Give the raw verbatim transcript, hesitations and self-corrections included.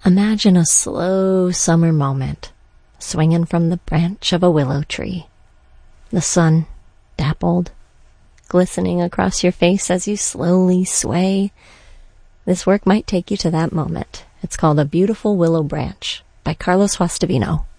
Imagine a slow summer moment, swinging from the branch of a willow tree. The sun, dappled, glistening across your face as you slowly sway. This work might take you to that moment. It's called A Beautiful Willow Branch by Carlos Juastavino.